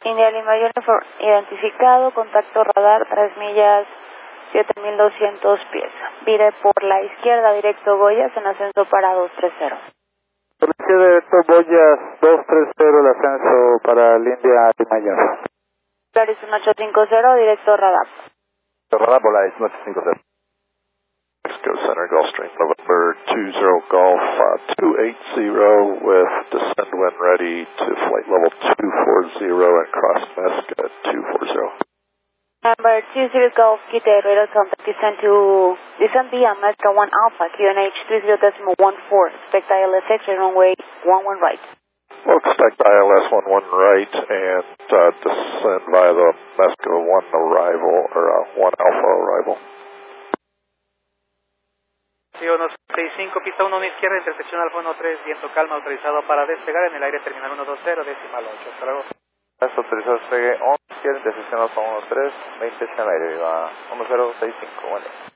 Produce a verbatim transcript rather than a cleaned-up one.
India Lima Uniform, identificado, contacto radar, tres millas, siete mil doscientos pies. Vire por la izquierda, directo Boyas, en ascenso para dos tres cero. Por la izquierda, directo Boyas, dos tres cero, el ascenso para el India Lima Uniform. Polaris uno ocho cinco cero, directo radar. Radar Polaris uno ocho cinco cero. Mexico Center, Gulfstream, November two zero Golf, uh, two eight zero with descend when ready to flight level two four zero and cross Mesca at two four zero. Number two zero Golf, Q T, radar contact, descend to, descend via Mesca one Alpha, Q N H three zero decimal one four, expect I L S X, runway one one right. We'll expect I L S one one right and uh, descend via the Mesca one arrival, or uh, one Alpha arrival. uno seis cinco, pista uno izquierda, intersección Alfa uno tres, viento calma, autorizado para despegar en el aire terminal uno dos cero, decimal ocho, hasta luego. Autorizado despegue once izquierda, intersección Alfa uno tres, veinte en el aire, viva uno cero seis cinco, bueno.